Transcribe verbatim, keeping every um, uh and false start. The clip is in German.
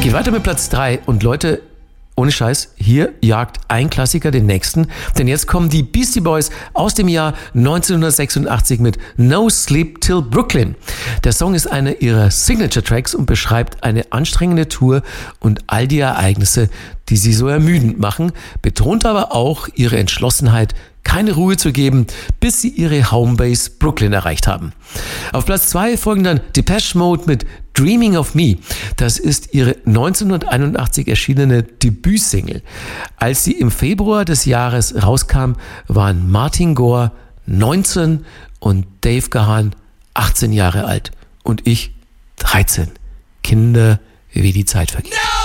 Geht weiter mit Platz drei und Leute, ohne Scheiß, hier jagt ein Klassiker den nächsten, denn jetzt kommen die Beastie Boys aus dem Jahr neunzehnhundertsechsundachtzig mit No Sleep Till Brooklyn. Der Song ist einer ihrer Signature-Tracks und beschreibt eine anstrengende Tour und all die Ereignisse, die sie so ermüdend machen, betont aber auch ihre Entschlossenheit, keine Ruhe zu geben, bis sie ihre Homebase Brooklyn erreicht haben. Auf Platz zwei folgen dann Depeche Mode mit Dreaming of Me. Das ist ihre neunzehnhunderteinundachtzig erschienene Debütsingle. Als sie im Februar des Jahres rauskam, waren Martin Gore neunzehn und Dave Gahan achtzehn Jahre alt und ich dreizehn. Kinder, wie die Zeit vergeht. No!